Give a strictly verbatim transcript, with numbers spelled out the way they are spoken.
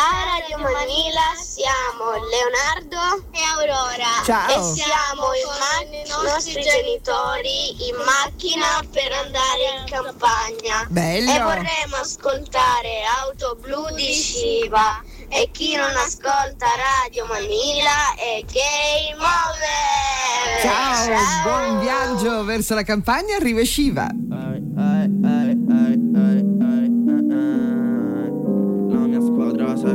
Ciao Radio Manila, siamo Leonardo e Aurora. Ciao. E siamo con i nostri genitori in macchina per andare in campagna. Bello. E vorremmo ascoltare Auto Blu di Shiva. E chi non ascolta Radio Manila è Game Over. Ciao, Ciao. buon viaggio verso la campagna, arriva Shiva. All right, all right, all right.